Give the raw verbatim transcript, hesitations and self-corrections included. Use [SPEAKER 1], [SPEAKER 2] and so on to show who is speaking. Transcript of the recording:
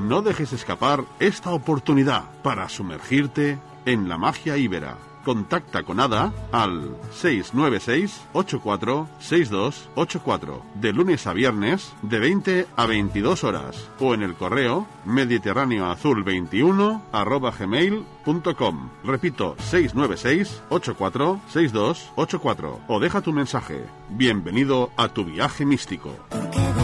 [SPEAKER 1] No dejes escapar esta oportunidad para sumergirte en la magia íbera. Contacta con Ada al seis nueve seis, ocho cuatro seis dos ocho cuatro, de lunes a viernes, de veinte a veintidós horas, o en el correo mediterráneoazul veintiuno arroba gmail punto com. Repito, seis nueve seis, ocho cuatro seis dos ocho cuatro, o deja tu mensaje. Bienvenido a tu viaje místico.